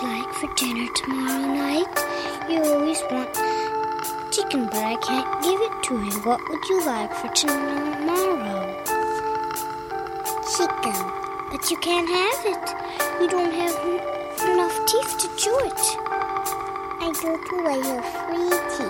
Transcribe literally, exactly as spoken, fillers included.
like for dinner tomorrow night? You always want chicken, but I can't give it to you. What would you like for tomorrow? Chicken. But you can't have it. You don't have n- enough teeth to chew it. I go to where you have free teeth.